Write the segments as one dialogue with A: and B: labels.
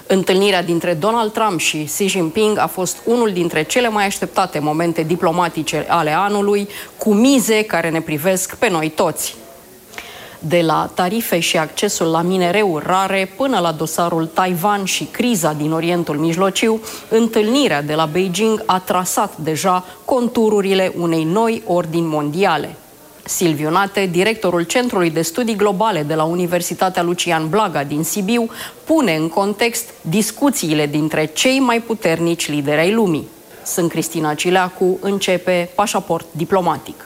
A: Întâlnirea dintre Donald Trump și Xi Jinping a fost unul dintre cele mai așteptate momente diplomatice ale anului, cu mize care ne privesc pe noi toți. De la tarife și accesul la minereuri rare până la dosarul Taiwan și criza din Orientul Mijlociu, întâlnirea de la Beijing a trasat deja contururile unei noi ordini mondiale. Silviu Nate, directorul Centrului de Studii Globale de la Universitatea Lucian Blaga din Sibiu, pune în context discuțiile dintre cei mai puternici lideri ai lumii. Sunt Cristina Cileacu, începe Pașaport Diplomatic.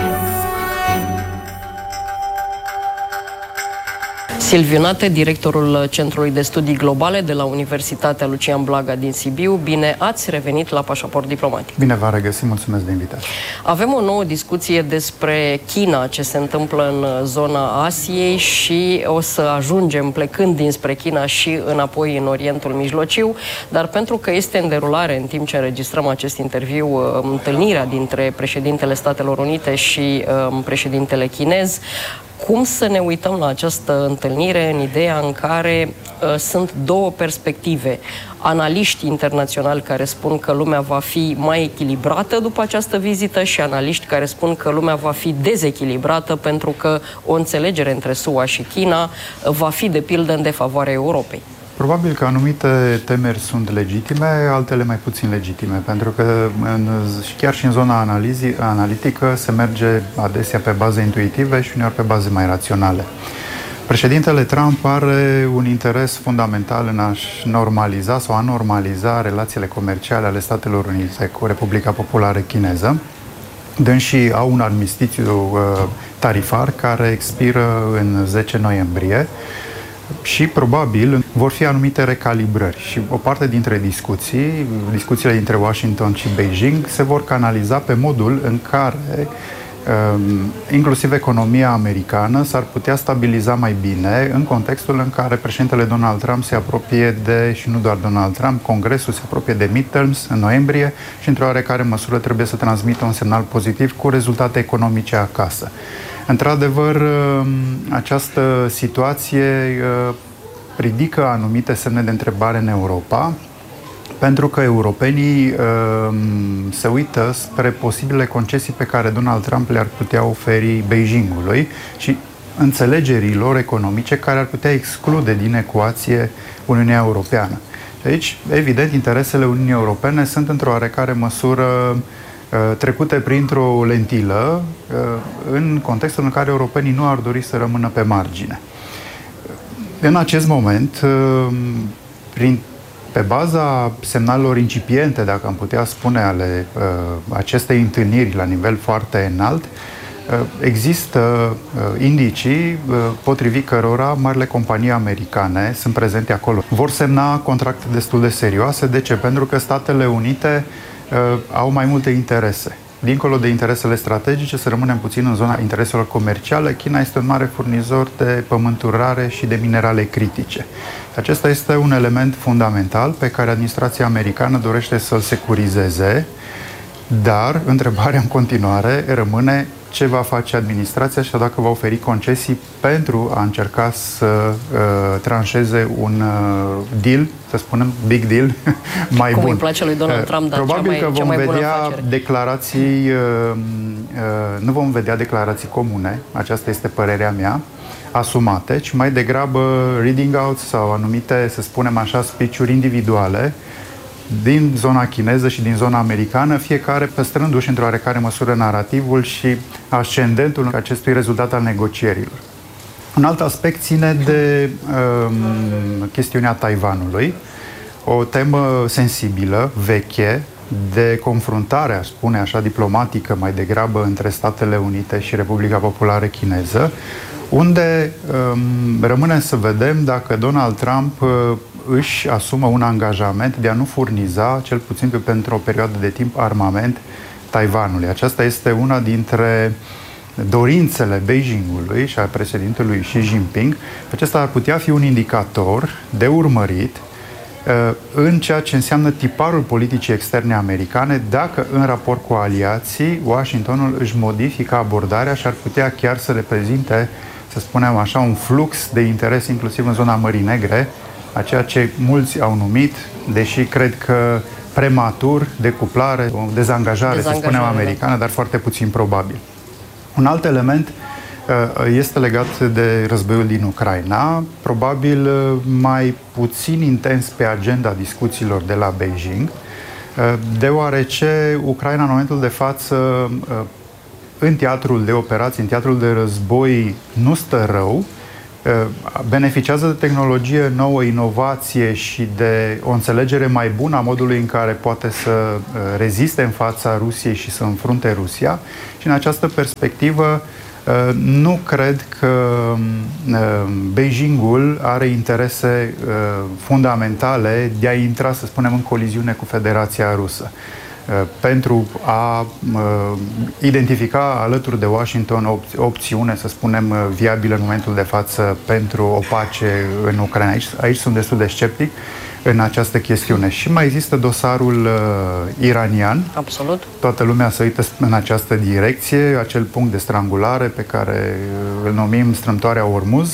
A: Silviu Nate, directorul Centrului de Studii Globale de la Universitatea Lucian Blaga din Sibiu, bine ați revenit la Pașaport Diplomatic.
B: Bine v-am regăsit, mulțumesc de invitație.
A: Avem o nouă discuție despre China, ce se întâmplă în zona Asiei și o să ajungem plecând dinspre China și înapoi în Orientul Mijlociu, dar pentru că este în derulare în timp ce înregistrăm acest interviu întâlnirea dintre președintele Statelor Unite și președintele chinez, cum să ne uităm la această întâlnire în ideea în care sunt două perspective? Analiști internaționali care spun că lumea va fi mai echilibrată după această vizită și analiști care spun că lumea va fi dezechilibrată pentru că o înțelegere între SUA și China va fi de pildă în defavoarea Europei.
B: Probabil că anumite temeri sunt legitime, altele mai puțin legitime, pentru că chiar și în zona analitică se merge adesea pe baze intuitive și uneori pe baze mai raționale. Președintele Trump are un interes fundamental în a-și normaliza sau a normaliza relațiile comerciale ale Statelor Unite cu Republica Populară Chineză. Dânsii au un armistițiu tarifar care expiră în 10 noiembrie. Și probabil vor fi anumite recalibrări și o parte dintre discuțiile dintre Washington și Beijing se vor canaliza pe modul în care inclusiv economia americană s-ar putea stabiliza mai bine în contextul în care președintele Donald Trump se apropie și nu doar Donald Trump, Congresul se apropie de midterms în noiembrie și într-o oarecare măsură trebuie să transmită un semnal pozitiv cu rezultate economice acasă. Într-adevăr, această situație ridică anumite semne de întrebare în Europa, pentru că europenii se uită spre posibile concesii pe care Donald Trump le-ar putea oferi Beijingului și înțelegerilor economice care ar putea exclude din ecuație Uniunea Europeană. Aici, evident, interesele Uniunii Europene sunt într-o oarecare măsură trecute printr-o lentilă în contextul în care europenii nu ar dori să rămână pe margine. În acest moment, pe baza semnalelor incipiente, dacă am putea spune, ale acestei întâlniri la nivel foarte înalt, există indicii potrivit cărora marile companii americane sunt prezente acolo. Vor semna contracte destul de serioase. De ce? Pentru că Statele Unite au mai multe interese. Dincolo de interesele strategice, să rămânem puțin în zona intereselor comerciale, China este un mare furnizor de pământuri rare și de minerale critice. Acesta este un element fundamental pe care administrația americană dorește să-l securizeze, dar întrebarea în continuare rămâne ce va face administrația și dacă va oferi concesii pentru a încerca să tranșeze un deal, să spunem, big deal, mai bun.
A: Cum îi place lui Donald Trump, dar
B: probabil că vom vedea declarații, nu vom vedea declarații comune, aceasta este părerea mea, asumate, ci mai degrabă reading out sau anumite, să spunem așa, speech-uri individuale din zona chineză și din zona americană, fiecare păstrându-și într-o oarecare măsură narativul și ascendentul acestui rezultat al negocierilor. Un alt aspect ține de chestiunea Taiwanului, o temă sensibilă, veche, de confruntare, aș spune așa, diplomatică mai degrabă între Statele Unite și Republica Populară Chineză, unde rămâne să vedem dacă Donald Trump își asumă un angajament de a nu furniza, cel puțin pentru o perioadă de timp, armament Taiwanului. Aceasta este una dintre dorințele Beijingului și a președintelui Xi Jinping. Acesta ar putea fi un indicator de urmărit în ceea ce înseamnă tiparul politicii externe americane, dacă în raport cu aliații Washingtonul își modifică abordarea și ar putea chiar să reprezinte, să spunem așa, un flux de interes inclusiv în zona Mării Negre a ceea ce mulți au numit, deși cred că prematur, decuplare, o dezangajare, să spunem, americană, dar foarte puțin probabil. Un alt element este legat de războiul din Ucraina, probabil mai puțin intens pe agenda discuțiilor de la Beijing, deoarece Ucraina în momentul de față în teatrul de operații, în teatrul de război nu stă rău, beneficiază de tehnologie nouă, inovație și de o înțelegere mai bună a modului în care poate să reziste în fața Rusiei și să înfrunte Rusia. Și în această perspectivă nu cred că Beijingul are interese fundamentale de a intra, să spunem, în coliziune cu Federația Rusă, pentru a identifica alături de Washington o opțiune, să spunem, viabilă în momentul de față pentru o pace în Ucraina. Aici sunt destul de sceptic în această chestiune. Și mai există dosarul iranian.
A: Absolut.
B: Toată lumea se uită în această direcție, acel punct de strangulare pe care îl numim strâmtoarea Ormuz.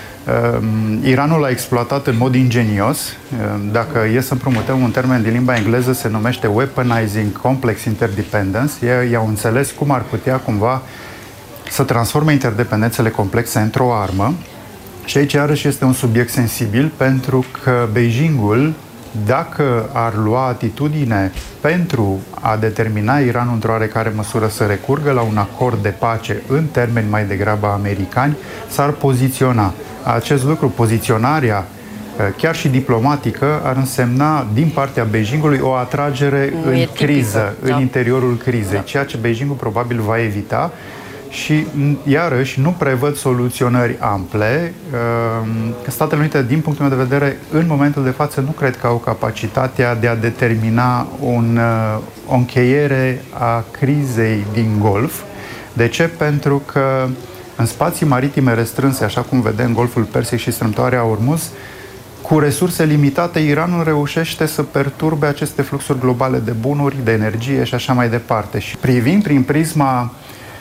B: Iranul l-a exploatat în mod ingenios. Dacă e să împrumutăm un termen din limba engleză, se numește Weaponizing Complex Interdependence. Ei au înțeles cum ar putea cumva să transforme interdependențele complexe într-o armă. Și aici iarăși este un subiect sensibil, pentru că Beijingul, dacă ar lua atitudine pentru a determina Iranul într-o oarecare măsură să recurgă la un acord de pace în termeni mai degrabă americani, s-ar poziționa. Acest lucru, poziționarea chiar și diplomatică, ar însemna din partea Beijingului o atragere în criză, în interiorul crizei, ceea ce Beijingul probabil va evita. Și, iarăși, nu prevăd soluționări ample. Statele Unite, din punctul meu de vedere, în momentul de față, nu cred că au capacitatea de a determina o încheiere a crizei din Golf. De ce? Pentru că în spații maritime restrânse, așa cum vedem Golful Persic și strâmtoarea Ormuz, cu resurse limitate, Iranul reușește să perturbe aceste fluxuri globale de bunuri, de energie și așa mai departe. Și privind prin prisma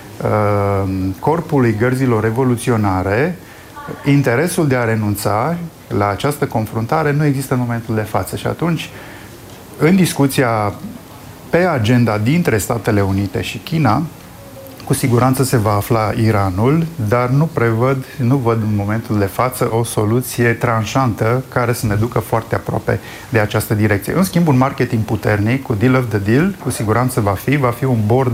B: corpului gărzilor revoluționare, interesul de a renunța la această confruntare nu există în momentul de față. Și atunci, în discuția pe agenda dintre Statele Unite și China, cu siguranță se va afla Iranul, dar nu văd în momentul de față o soluție tranșantă care să ne ducă foarte aproape de această direcție. În schimb, un marketing puternic cu Deal of the Deal, cu siguranță va fi un board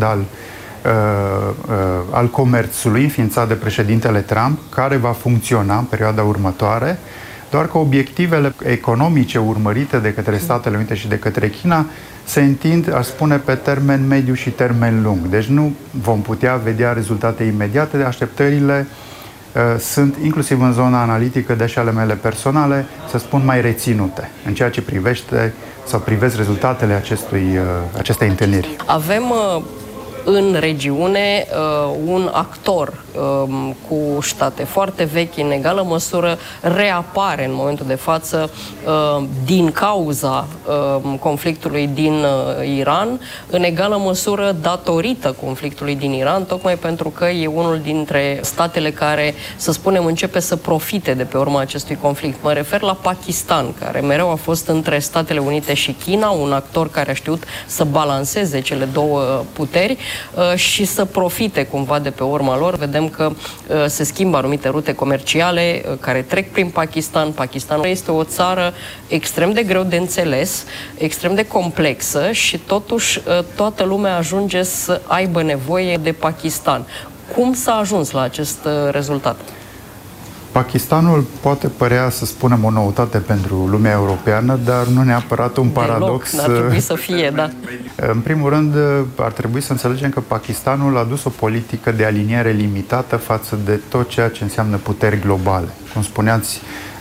B: al comerțului înființat de președintele Trump, care va funcționa în perioada următoare, doar că obiectivele economice urmărite de către Statele Unite și de către China se întind, aș spune, pe termen mediu și termen lung. Deci nu vom putea vedea rezultate imediate. Așteptările sunt, inclusiv în zona analitică, deși ale mele personale, să spun, mai reținute în ceea ce privește sau privesc rezultatele acestei întâlniri.
A: Avem în regiune un actor cu state foarte vechi, în egală măsură, reapare în momentul de față din cauza conflictului din Iran, în egală măsură datorită conflictului din Iran, tocmai pentru că e unul dintre statele care, să spunem, începe să profite de pe urma acestui conflict. Mă refer la Pakistan, care mereu a fost între Statele Unite și China, un actor care a știut să balanceze cele două puteri și să profite cumva de pe urma lor. Vedem că se schimbă anumite rute comerciale care trec prin Pakistan. Pakistanul este o țară extrem de greu de înțeles, extrem de complexă și totuși toată lumea ajunge să aibă nevoie de Pakistan. Cum s-a ajuns la acest rezultat?
B: Pakistanul poate părea, să spunem, o noutate pentru lumea europeană, dar nu neapărat un paradox.
A: Deloc, ar trebui să fie, da.
B: În primul rând, ar trebui să înțelegem că Pakistanul a dus o politică de aliniere limitată față de tot ceea ce înseamnă puteri globale. Cum spuneați,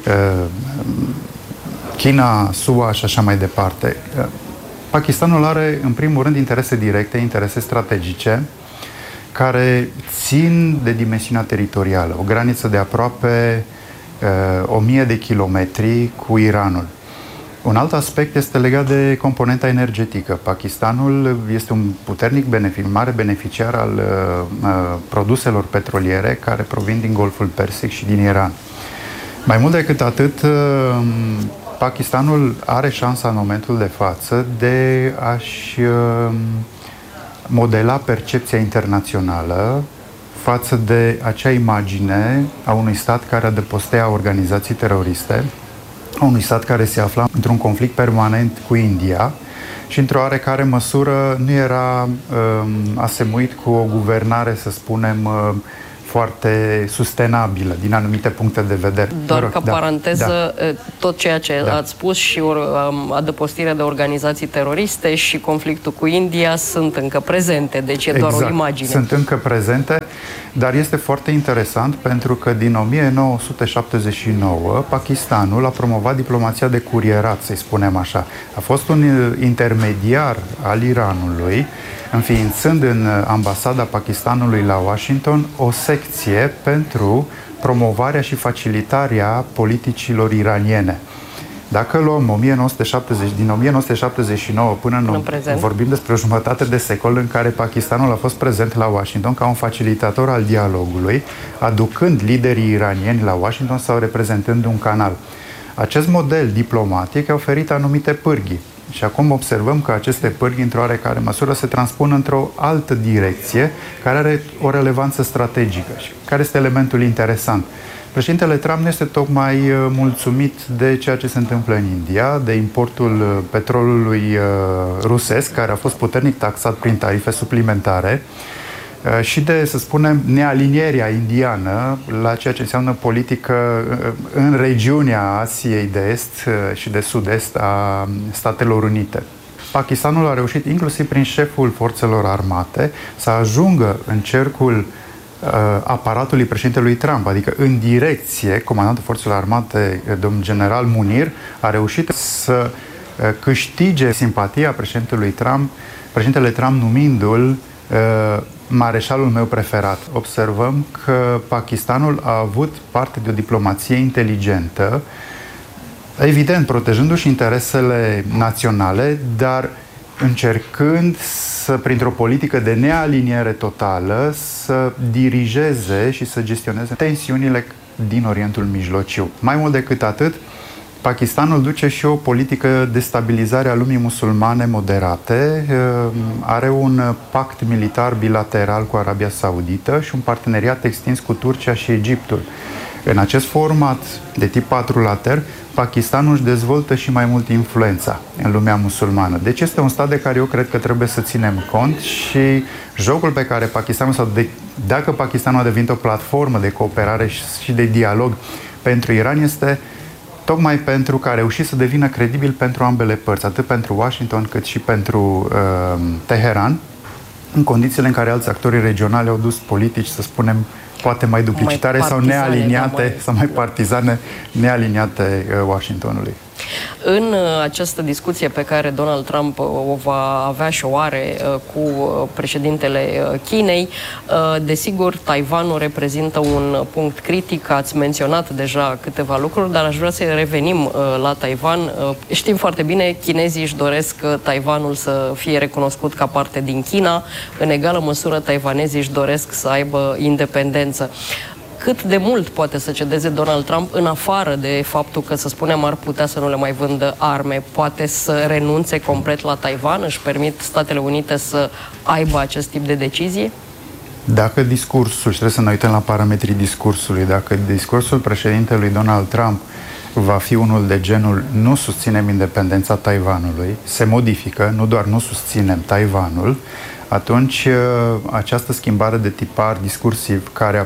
B: China, SUA și așa mai departe. Pakistanul are, în primul rând, interese directe, interese strategice, care țin de dimensiunea teritorială. O graniță de aproape 1000 de kilometri cu Iranul. Un alt aspect este legat de componenta energetică. Pakistanul este un puternic mare beneficiar al produselor petroliere care provin din Golful Persic și din Iran. Mai mult decât atât, Pakistanul are șansa în momentul de față de a-și modela percepția internațională față de acea imagine a unui stat care adăpostea organizații teroriste, a unui stat care se afla într-un conflict permanent cu India și într-o oarecare măsură nu era asemuit cu o guvernare, să spunem, foarte sustenabilă din anumite puncte de vedere.
A: Doar ca paranteză, tot ceea ce ați spus și adăpostirea de organizații teroriste și conflictul cu India sunt încă prezente, deci e doar o imagine.
B: Sunt încă prezente, dar este foarte interesant pentru că din 1979 Pakistanul a promovat diplomația de curierat, să-i spunem așa. A fost un intermediar al Iranului, înființând în ambasada Pakistanului la Washington o secție pentru promovarea și facilitarea politicilor iraniene. Dacă luăm din 1979 până în prezent, vorbim despre o jumătate de secol în care Pakistanul a fost prezent la Washington ca un facilitator al dialogului, aducând liderii iranieni la Washington sau reprezentând un canal. Acest model diplomatic a oferit anumite pârghii. Și acum observăm că aceste pârghii, într-o oarecare măsură, se transpun într-o altă direcție, care are o relevanță strategică. Și care este elementul interesant? Președintele Trump nu este tocmai mulțumit de ceea ce se întâmplă în India, de importul petrolului rusesc, care a fost puternic taxat prin tarife suplimentare, și de, să spunem, nealinierea indiană la ceea ce înseamnă politică în regiunea Asiei de Est și de Sud-Est a Statelor Unite. Pakistanul a reușit, inclusiv prin șeful forțelor armate, să ajungă în cercul aparatului președintelui Trump, adică în direcție, comandantul forțelor armate, domnul general Munir, a reușit să câștige simpatia președintele Trump numindu-l mareșalul meu preferat. Observăm că Pakistanul a avut parte de o diplomație inteligentă, evident protejându-și interesele naționale, dar încercând să, printr-o politică de nealiniere totală, să dirigeze și să gestioneze tensiunile din Orientul Mijlociu. Mai mult decât atât, Pakistanul duce și o politică de stabilizare a lumii musulmane moderate, are un pact militar bilateral cu Arabia Saudită și un parteneriat extins cu Turcia și Egiptul. În acest format de tip patrulater, Pakistanul își dezvoltă și mai mult influența în lumea musulmană. Deci este un stat de care eu cred că trebuie să ținem cont și jocul pe care Pakistanul, sau dacă Pakistanul a devenit o platformă de cooperare și de dialog pentru Iran, este tocmai pentru că a reușit să devină credibil pentru ambele părți, atât pentru Washington cât și pentru Teheran, în condițiile în care alți actori regionali au dus politici, să spunem, poate mai duplicitare sau nealiniate, sau mai partizane, nealiniate Washingtonului.
A: În această discuție pe care Donald Trump o va avea și o are cu președintele Chinei, desigur, Taiwanul reprezintă un punct critic. Ați menționat deja câteva lucruri, dar aș vrea să revenim la Taiwan. Știm foarte bine, chinezii își doresc Taiwanul să fie recunoscut ca parte din China. În egală măsură, taiwanezii își doresc să aibă independență. Cât de mult poate să cedeze Donald Trump, în afară de faptul că, să spunem, ar putea să nu le mai vândă arme? Poate să renunțe complet la Taiwan? Își permit Statele Unite să aibă acest tip de decizie?
B: Dacă discursul, și trebuie să ne uităm la parametrii discursului, dacă discursul președintelui Donald Trump va fi unul de genul nu susținem independența Taiwanului, se modifică, nu doar nu susținem Taiwanul, atunci această schimbare de tipar discursiv care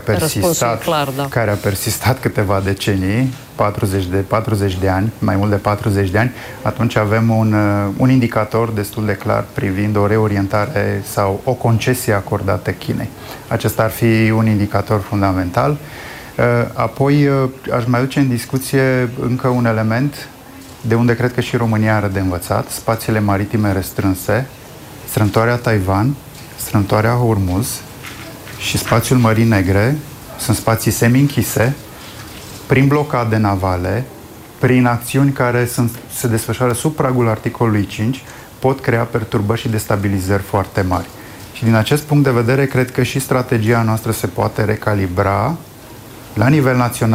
B: a persistat câteva decenii, 40 de ani, mai mult de 40 de ani, atunci avem un indicator destul de clar privind o reorientare sau o concesie acordată Chinei. Acesta ar fi un indicator fundamental. Apoi aș mai duce în discuție încă un element de unde cred că și România are de învățat: spațiile maritime restrânse, strâmtoarea Taiwan, strâmtoarea Hormuz și spațiul Mării Negre sunt spații semi-închise, prin blocade navale, prin acțiuni care se desfășoară sub pragul articolului 5, pot crea perturbări și destabilizări foarte mari. Și din acest punct de vedere, cred că și strategia noastră se poate recalibra la nivel național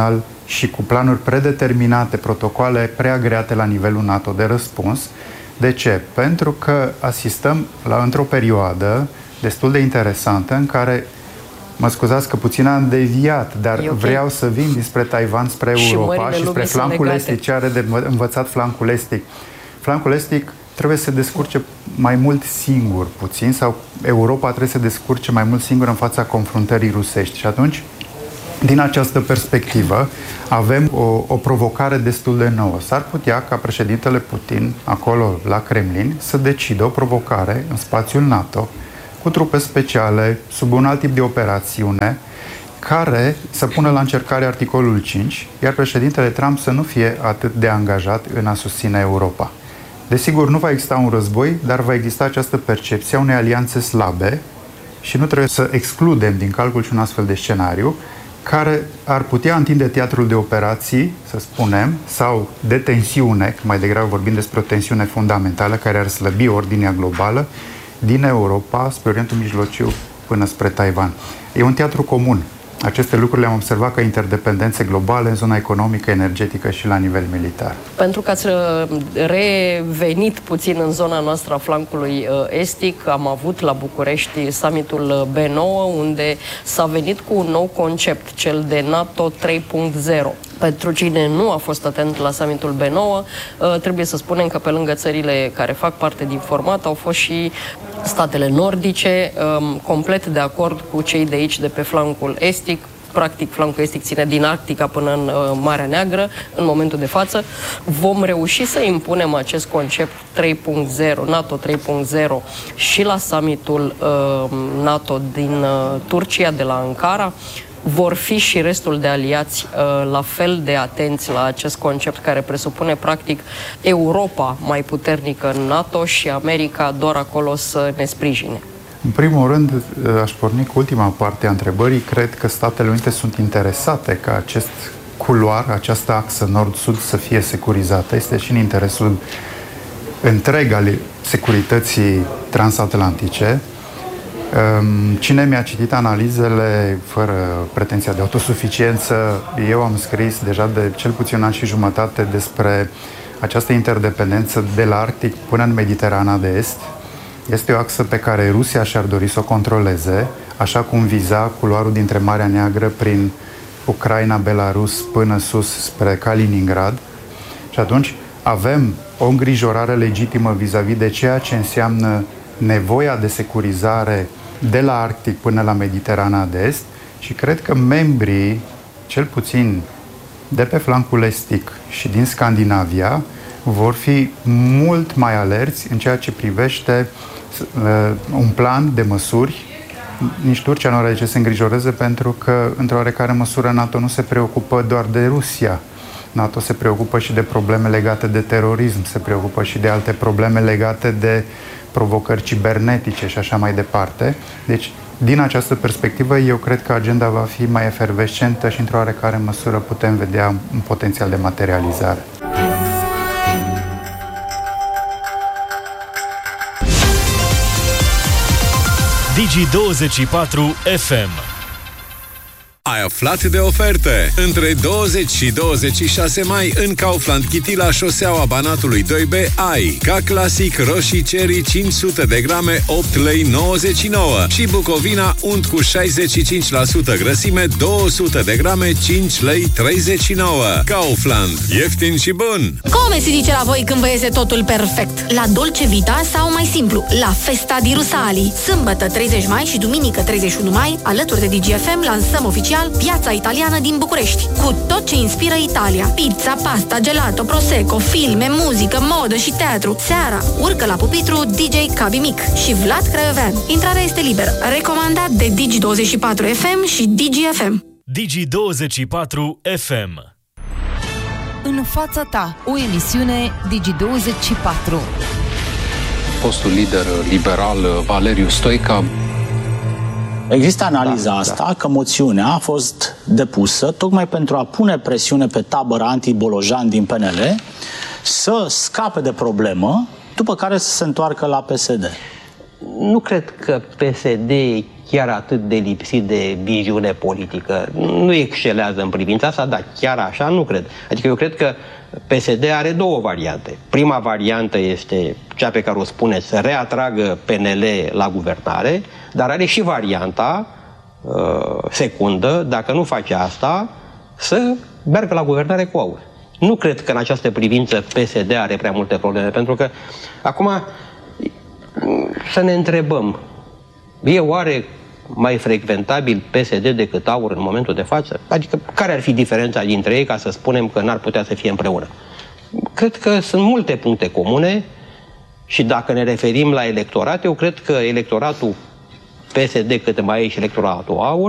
B: și cu planuri predeterminate, protocoale preagreate la nivelul NATO de răspuns. De ce? Pentru că asistăm într-o perioadă destul de interesantă în care, mă scuzați că puțin am deviat, dar vreau să vin dinspre Taiwan spre Europa și spre flancul estic. Ce are de învățat flancul estic? Flancul estic trebuie să se descurce mai mult singur puțin, sau Europa trebuie să se descurce mai mult singur în fața confruntării rusești. Și atunci, din această perspectivă, avem o provocare destul de nouă. S-ar putea ca președintele Putin, acolo la Kremlin, să decidă o provocare în spațiul NATO, cu trupe speciale, sub un alt tip de operațiune, care să pună la încercare articolul 5, iar președintele Trump să nu fie atât de angajat în a susține Europa. Desigur, nu va exista un război, dar va exista această percepție a unei alianțe slabe și nu trebuie să excludem din calcul și un astfel de scenariu care ar putea întinde teatrul de operații, să spunem, sau de tensiune, că mai degrabă vorbim despre o tensiune fundamentală care ar slăbi ordinea globală din Europa spre Orientul Mijlociu până spre Taiwan. E un teatru comun. Aceste lucruri le-am observat ca interdependențe globale în zona economică, energetică și la nivel militar.
A: Pentru că ați revenit puțin în zona noastră a flancului estic, am avut la București summitul B9, unde s-a venit cu un nou concept, cel de NATO 3.0. Pentru cine nu a fost atent la summitul B9, trebuie să spunem că pe lângă țările care fac parte din format, au fost și statele nordice, complet de acord cu cei de aici, de pe flancul estic. Practic, flancul estic ține din Arctica până în Marea Neagră, în momentul de față. Vom reuși să impunem acest concept 3.0, NATO 3.0, și la summitul NATO din Turcia, de la Ankara. Vor fi și restul de aliați la fel de atenți la acest concept care presupune practic Europa mai puternică în NATO și America doar acolo să ne sprijine?
B: În primul rând, aș porni cu ultima parte a întrebării. Cred că Statele Unite sunt interesate ca acest culoar, această axă nord-sud să fie securizată. Este și în interesul întreg al securității transatlantice. Cine mi-a citit analizele fără pretenția de autosuficiență, eu am scris deja de cel puțin un an și jumătate despre această interdependență de la Arctic până în Mediterana de Est. Este o axă pe care Rusia și-ar dori să o controleze, așa cum viza culoarul dintre Marea Neagră prin Ucraina, Belarus, până sus spre Kaliningrad. Și atunci avem o îngrijorare legitimă vis-a-vis de ceea ce înseamnă nevoia de securizare de la Arctic până la Mediterana de Est și cred că membrii, cel puțin de pe flancul estic și din Scandinavia, vor fi mult mai alerți în ceea ce privește un plan de măsuri. Nici Turcia nu are de ce să se îngrijoreze, pentru că, într-o oarecare măsură, NATO nu se preocupă doar de Rusia. NATO se preocupă și de probleme legate de terorism, se preocupă și de alte probleme legate de provocări cibernetice și așa mai departe. Deci, din această perspectivă, eu cred că agenda va fi mai efervescentă și, într-o oarecare măsură, putem vedea un potențial de materializare.
C: Digi24 FM. Ai aflat de oferte? Între 20 și 26 mai în Kaufland Chitila, șoseaua Banatului 2B, ai ca clasic roșii cherry 500 de grame 8 lei 99 și Bucovina unt cu 65% grăsime 200 de grame 5 lei 39. Kaufland. Ieftin și bun!
D: Cum se zice la voi când vă iese totul perfect? La Dolce Vita sau mai simplu, la Festa di Rusali. Sâmbătă 30 mai și duminică 31 mai, alături de DGFM, lansăm oficial Piața Italiană din București, cu tot ce inspiră Italia. Pizza, pasta, gelato, prosecco, filme, muzică, modă și teatru. Seara, urcă la pupitru DJ Cabi Mic și Vlad Craiovean. Intrarea este liberă. Recomandat de Digi24 FM și DGFM.
C: Digi24 FM.
E: În fața ta, o emisiune Digi24.
F: Fostul lider liberal Valeriu Stoica.
G: Există analiza asta că moțiunea a fost depusă tocmai pentru a pune presiune pe tabăra anti-Bolojan din PNL să scape de problemă, după care să se întoarcă la PSD.
H: Nu cred că PSD e chiar atât de lipsit de viziune politică. Nu excelează în privința asta, dar chiar așa nu cred. Adică eu cred că PSD are două variante. Prima variantă este cea pe care o spune, să reatragă PNL la guvernare, dar are și varianta secundă, dacă nu face asta, să meargă la guvernare cu AUR. Nu cred că în această privință PSD are prea multe probleme, pentru că acum să ne întrebăm, e oare mai frecventabil PSD decât AUR în momentul de față? Adică care ar fi diferența dintre ei ca să spunem că n-ar putea să fie împreună? Cred că sunt multe puncte comune și dacă ne referim la electorat, eu cred că electoratul PSD, cât mai e și electoratul AUR,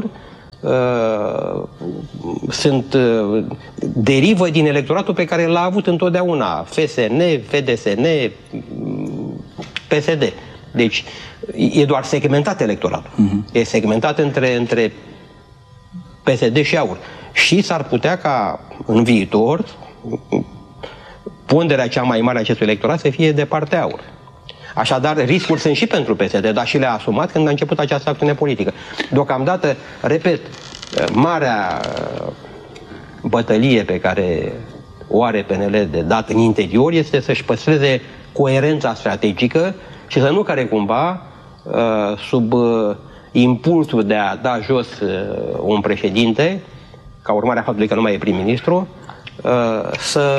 H: derivă din electoratul pe care l-a avut întotdeauna FSN, FDSN, PSD. Deci e doar segmentat electoratul. E segmentat între PSD și AUR. Și s-ar putea ca în viitor ponderea cea mai mare a acestui electorat să fie de partea AUR. Așadar, riscuri sunt și pentru PSD, dar și le-a asumat când a început această acțiune politică. Deocamdată, repet, marea bătălie pe care o are PNL de dat în interior este să-și păstreze coerența strategică și să nu care cumva, sub impulsul de a da jos un președinte, ca urmare a faptului că nu mai e prim-ministru, să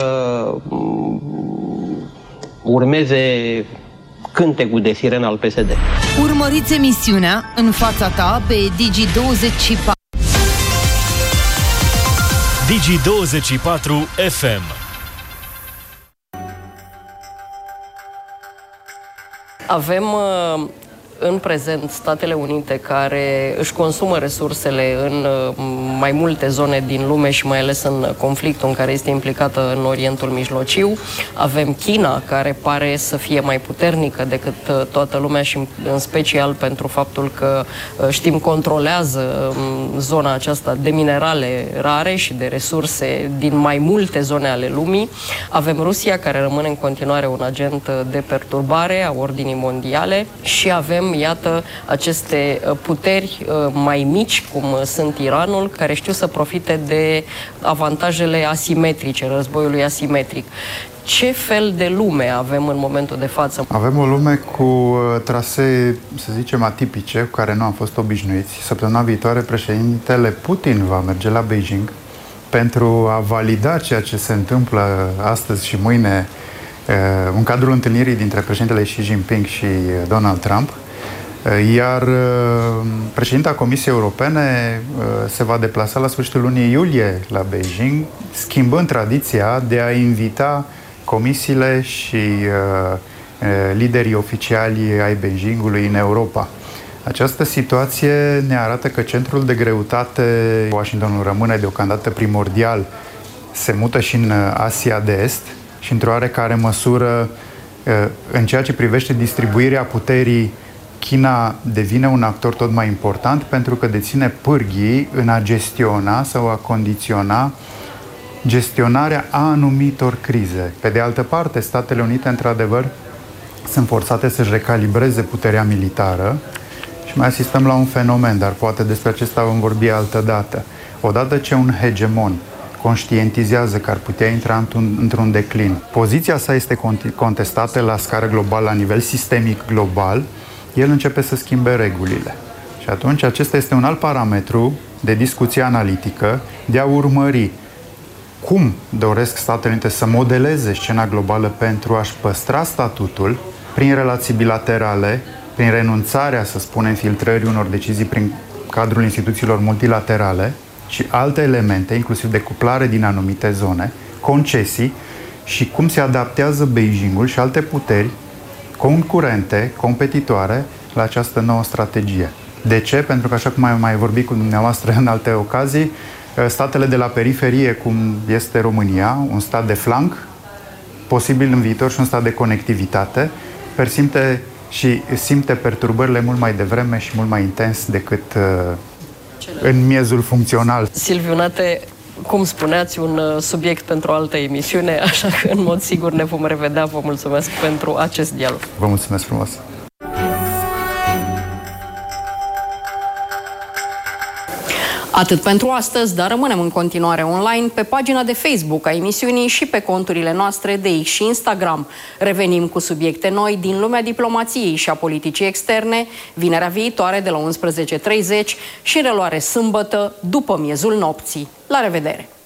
H: urmeze cântecul de sirenă al PSD.
E: Urmăriți emisiunea În fața ta pe Digi24.
I: Digi24 FM.
A: Avem în prezent Statele Unite care își consumă resursele în mai multe zone din lume și mai ales în conflictul în care este implicată în Orientul Mijlociu. Avem China, care pare să fie mai puternică decât toată lumea și în special pentru faptul că știm controlează zona aceasta de minerale rare și de resurse din mai multe zone ale lumii. Avem Rusia, care rămâne în continuare un agent de perturbare a ordinii mondiale și avem, iată, aceste puteri mai mici, cum sunt Iranul, care știu să profite de avantajele asimetrice, războiului asimetric. Ce fel de lume avem în momentul de față?
B: Avem o lume cu trasee, să zicem, atipice, cu care nu am fost obișnuiți. Săptămâna viitoare, președintele Putin va merge la Beijing pentru a valida ceea ce se întâmplă astăzi și mâine în cadrul întâlnirii dintre președintele Xi Jinping și Donald Trump. Iar președinta Comisiei Europene se va deplasa la sfârșitul lunii iulie la Beijing, schimbând tradiția de a invita comisiile și liderii oficiali ai Beijingului în Europa. Această situație ne arată că centrul de greutate, Washingtonul rămâne deocamdată primordial, se mută și în Asia de Est și într-o oarecare măsură în ceea ce privește distribuirea puterii, China devine un actor tot mai important pentru că deține pârghii în a gestiona sau a condiționa gestionarea anumitor crize. Pe de altă parte, Statele Unite, într-adevăr, sunt forțate să-și recalibreze puterea militară și mai asistăm la un fenomen, dar poate despre acesta vom vorbi altă dată. Odată ce un hegemon conștientizează că ar putea intra într-un declin, poziția sa este contestată la scară globală, la nivel sistemic global, el începe să schimbe regulile. Și atunci acesta este un alt parametru de discuție analitică, de a urmări cum doresc Statele Unite să modeleze scena globală pentru a-și păstra statutul prin relații bilaterale, prin renunțarea, să spunem, filtrării unor decizii prin cadrul instituțiilor multilaterale și alte elemente, inclusiv decuplare din anumite zone, concesii și cum se adaptează Beijingul și alte puteri concurente, competitoare la această nouă strategie. De ce? Pentru că, așa cum am mai vorbit cu dumneavoastră în alte ocazii, statele de la periferie, cum este România, un stat de flanc, posibil în viitor și un stat de conectivitate, simte perturbările mult mai devreme și mult mai intens decât în miezul funcțional.
A: Silviu Nate, cum spuneați, un subiect pentru o altă emisiune, așa că în mod sigur ne vom revedea. Vă mulțumesc pentru acest dialog.
B: Vă mulțumesc frumos!
I: Atât pentru astăzi, dar rămânem în continuare online pe pagina de Facebook a emisiunii și pe conturile noastre de X și Instagram. Revenim cu subiecte noi din lumea diplomației și a politicii externe, vinerea viitoare de la 11:30 și în reluare sâmbătă după miezul nopții. La revedere!